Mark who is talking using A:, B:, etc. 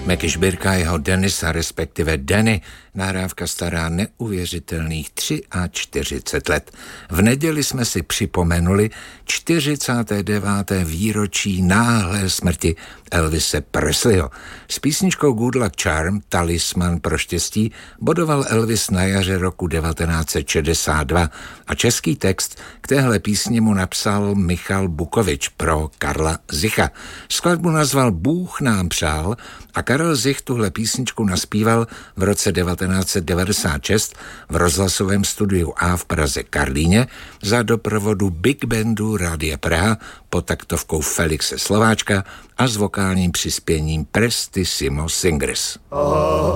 A: Meky Šbírka, jeho Denisa, respektive Denny, nahrávka stará neuvěřitelných 43 let. V neděli jsme si připomenuli 49. výročí náhlé smrti Elvise Presleyho. S písničkou Good Luck Charm, talisman pro štěstí, bodoval Elvis na jaře roku 1962 a český text k téhle písni mu napsal Michal Bukovič pro Karla Zicha. Skladbu nazval Bůh nám přál a Karel Zich tuhle písničku naspíval v roce 1996 v rozhlasovém studiu A v Praze Karlíně za doprovodu Big Bandu Rádia Praha pod taktovkou Felixe Slováčka a s vokálním přispěním Prestissimo Singers.